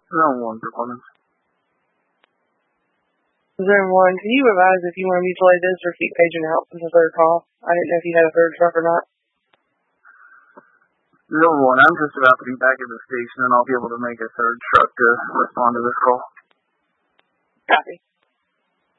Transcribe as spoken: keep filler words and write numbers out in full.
Zone one performance. Zone one, can you advise if you want to mutilate this or keep paging out for the third call? I didn't know if you had a third truck or not. Zone one, I'm just about to be back at the station and I'll be able to make a third truck to respond to this call. Copy.